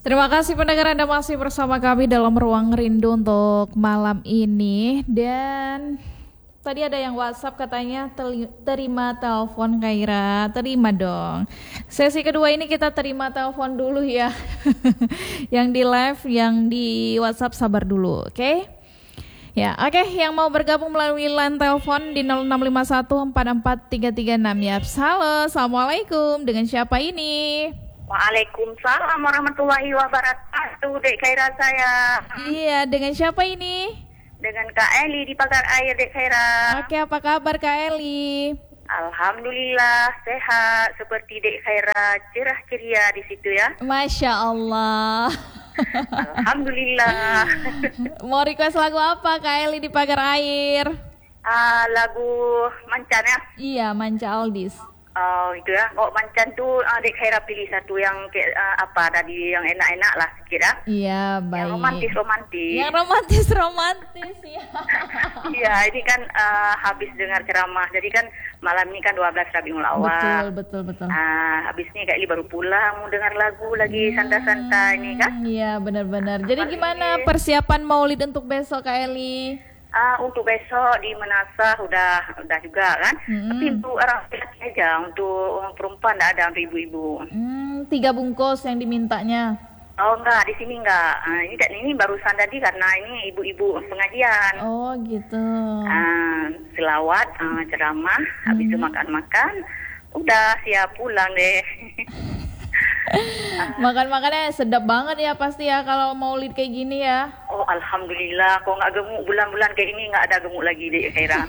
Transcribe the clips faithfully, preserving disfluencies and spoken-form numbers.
Terima kasih pendengar, Anda masih bersama kami dalam Ruang Rindu untuk malam ini. Dan tadi ada yang WhatsApp katanya terima telepon Khaira. Terima dong. Sesi kedua ini kita terima telepon dulu ya. Yang di live, yang di WhatsApp sabar dulu, oke? Okay? Ya, oke, okay. Yang mau bergabung melalui line telepon di nol enam lima satu empat empat tiga tiga enam ya. Halo, Assalamualaikum. Dengan siapa ini? Waalaikumsalam warahmatullahi wabarakatuh, Dek Khaira saya. Iya, dengan siapa ini? Dengan Kak Eli di Pagar Air, Dek Khaira. Oke, apa kabar Kak Eli? Alhamdulillah sehat, seperti Dek Khaira, cerah ceria di situ ya. Masya Allah. Alhamdulillah. Mau request lagu apa Kak Eli di Pagar Air? Uh, lagu Mancan ya? Iya, Manca Aldis. Oh itu ya, oh Mancan tuh uh, Dek Khaira pilih satu yang uh, apa tadi, yang enak-enak lah sedikit ya. Iya, baik. Yang romantis-romantis. Yang romantis-romantis ya. Iya, ini kan uh, habis dengar ceramah, jadi kan malam ini kan dua belas Rabiul Awal. Betul, betul, betul. Uh, habis ini Kak Eli baru pulang, mau dengar lagu lagi santai-santai ini kan. Iya, benar-benar. Jadi gimana persiapan Maulid untuk besok Kak Eli? Ah, uh, untuk besok di Menasah udah udah juga kan. Mm-hmm. Tapi untuk orang laki aja, untuk orang perempuan tidak ada, untuk ibu-ibu. Hmm, tiga bungkus yang dimintanya. Oh enggak, di sini enggak. Uh, ini ini barusan tadi karena ini ibu-ibu pengajian. Oh gitu. Uh, selawat, uh, ceramah, mm-hmm. Habis itu makan-makan, udah siap pulang deh. Makan-makannya sedap banget ya pasti ya kalau Maulid kayak gini ya. Oh alhamdulillah, kok nggak gemuk bulan-bulan kayak ini, nggak ada gemuk lagi Dek Khaira.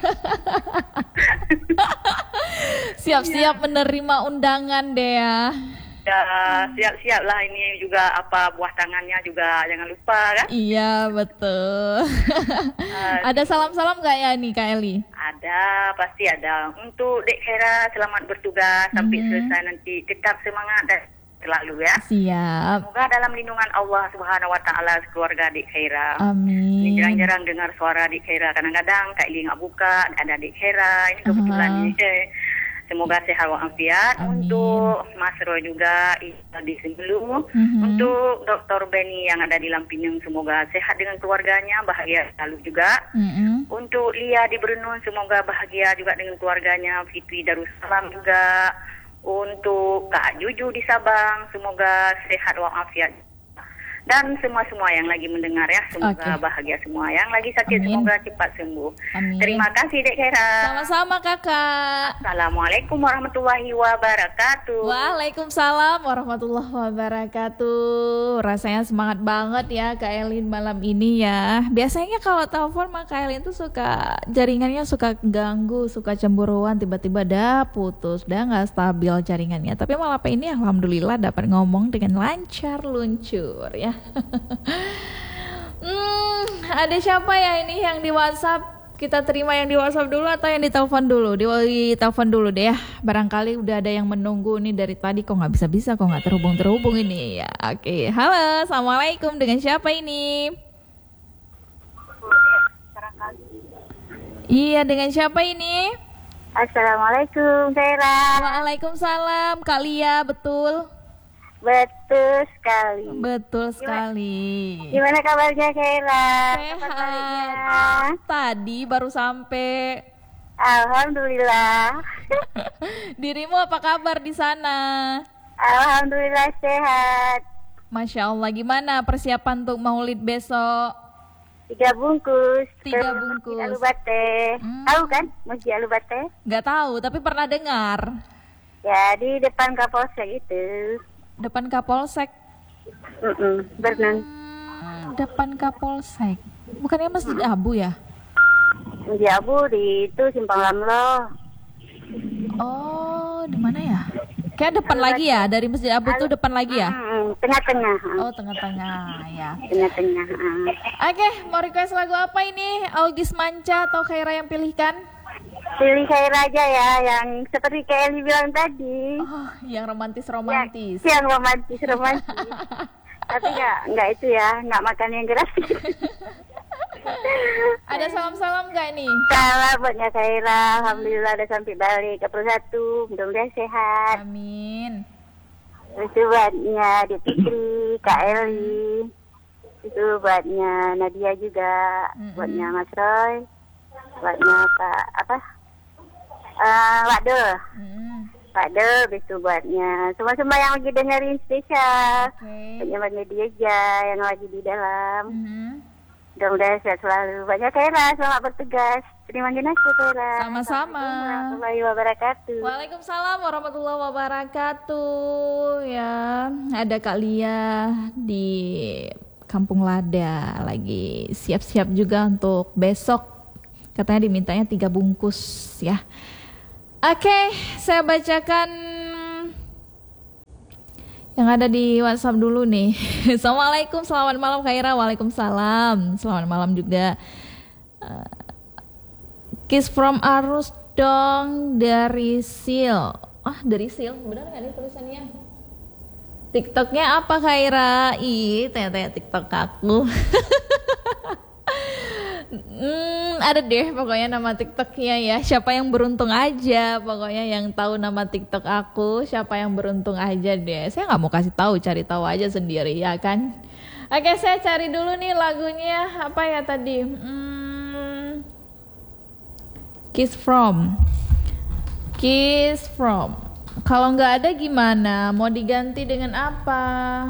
Siap-siap ya. Menerima undangan deh ya. Ya siap-siap lah, ini juga apa buah tangannya juga jangan lupa kan. Iya betul. uh, Ada salam-salam nggak ya nih Kak Eli? Ada, pasti ada. Untuk Dek Khaira selamat bertugas sampai mm-hmm. selesai nanti, tetap semangat dan selalu ya. Siap. Semoga dalam lindungan Allah Subhanahu wa taala keluarga Dek Khaira. Amin. Ini jarang-jarang dengar suara Dek Khaira. Kadang-kadang Kak Eli nggak buka, ada Dek Khaira. Ini kebetulan uh-huh. ini. Semoga sehat walafiat. Untuk Mas Roy juga di sebelum. Uh-huh. Untuk Doktor Benny yang ada di Lampinang, semoga sehat dengan keluarganya, bahagia selalu juga. Uh-huh. Untuk Lia di Bernun, semoga bahagia juga dengan keluarganya. Fitri Darussalam juga. Untuk Kak Juju di Sabang, semoga sehat walafiat. Dan semua-semua yang lagi mendengar ya, semoga okay. bahagia semua. Yang lagi sakit, amin. Semoga cepat sembuh. Amin. Terima kasih Dek Khaira. Sama-sama Kakak. Assalamualaikum warahmatullahi wabarakatuh. Waalaikumsalam warahmatullahi wabarakatuh. Rasanya semangat banget ya Kak Elin malam ini ya. Biasanya kalau telepon mah Kak Elin tuh suka jaringannya suka ganggu, suka cemburuan, tiba-tiba dah putus, dah nggak stabil jaringannya. Tapi malam ini alhamdulillah dapat ngomong dengan lancar luncur ya. hmm, ada siapa ya ini yang di WhatsApp? Kita terima yang di WhatsApp dulu atau yang di telepon dulu? Di, di telepon dulu deh ya. Barangkali udah ada yang menunggu nih dari tadi, kok nggak bisa-bisa, kok nggak terhubung-terhubung ini ya. Oke, halo, assalamualaikum. Dengan siapa ini? Iya, dengan siapa ini? Assalamualaikum, Khaira. Waalaikumsalam, Kak Lia, betul? Betul sekali. Betul sekali. Gimana, gimana kabarnya Khaira? Sehat. Tadi baru sampai. Alhamdulillah. Dirimu apa kabar di sana? Alhamdulillah sehat. Masya Allah. Gimana persiapan untuk Maulid besok? Tiga bungkus. Tiga bungkus. Masjid Alubate. Hmm. Tahu kan Masjid Alubate? Gak tahu, tapi pernah dengar. Ya di depan Kapolsek itu. Depan Kapolsek. Mm-mm, Bernan. Hmm, depan Kapolsek. Bukannya Masjid Abu ya? Masjid Abu di itu Simpang Lamlo. Oh, di mana ya? Kayak depan Alu lagi ya, dari Masjid Abu Alu, tuh depan lagi ya? Mm, tengah-tengah. Oh, tengah-tengah ya. Tengah-tengah. Uh. Oke, okay, mau request lagu apa ini? Aldis Manca atau Khaira yang pilihkan? Pilih Khaira aja ya, yang seperti kayak Eli bilang tadi. Oh, yang romantis-romantis. Ya, yang romantis-romantis. Tapi nggak nggak itu ya, nggak makan yang keras. Ada salam-salam nggak nih? Salam buatnya Khaira, alhamdulillah udah sampai balik ke Persatu, mudah-mudahan sehat. Amin. Itu buatnya Dek Fitri, Kak Eli. Itu buatnya Nadia juga. Mm-hmm. Buatnya Mas Roy. Buatnya Kak apa? Uh, Wak De. Mm-hmm. Wak De, itu buatnya semua-semua yang lagi dengerin spesial. Okay. Buatnya buat Nadia aja yang lagi di dalam. Mm-hmm. Mudah-mudahan sehat selalu. Banyak Kaira, selamat bertugas. Terima kasih Kaira. Sama-sama. Assalamualaikum warahmatullahi wabarakatuh. Waalaikumsalam warahmatullahi wabarakatuh. Ya, ada Kak Lia di Kampung Lada lagi siap-siap juga untuk besok. Katanya dimintanya tiga bungkus ya. Oke, saya bacakan yang ada di WhatsApp dulu nih. Assalamualaikum, selamat malam Kaira. Waalaikumsalam, selamat malam juga. Uh, kiss from Arus dong dari Sil. Ah, dari Sil, benar nggak nih tulisannya? TikToknya apa Kaira? Ih, tanya-tanya TikTok aku. Hmm, ada deh pokoknya nama TikToknya ya. Siapa yang beruntung aja, pokoknya yang tahu nama TikTok aku, siapa yang beruntung aja deh. Saya nggak mau kasih tahu, cari tahu aja sendiri ya kan. Oke, saya cari dulu nih lagunya apa ya tadi. Hmm, Kiss from, Kiss from. Kalau nggak ada gimana? Mau diganti dengan apa?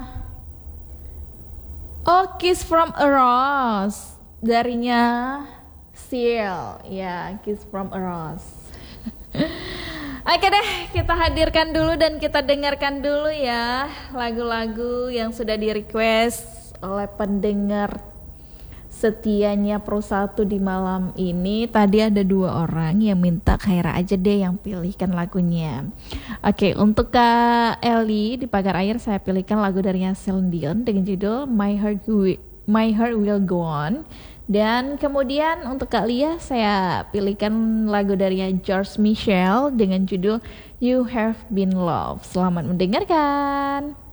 Oh, Kiss from a Rose. Darinya Seal, ya, Kiss from a Rose. Oke deh, kita hadirkan dulu dan kita dengarkan dulu ya lagu-lagu yang sudah di request oleh pendengar setianya Pro satu di malam ini. Tadi ada dua orang yang minta Kaira aja deh yang pilihkan lagunya. Oke, untuk Kak Eli di Pagar Air saya pilihkan lagu dari Celine Dion dengan judul My Heart Will, My Heart Will Go On. Dan kemudian untuk Kak Lia saya pilihkan lagu dari George Michael dengan judul You Have Been Loved. Selamat mendengarkan.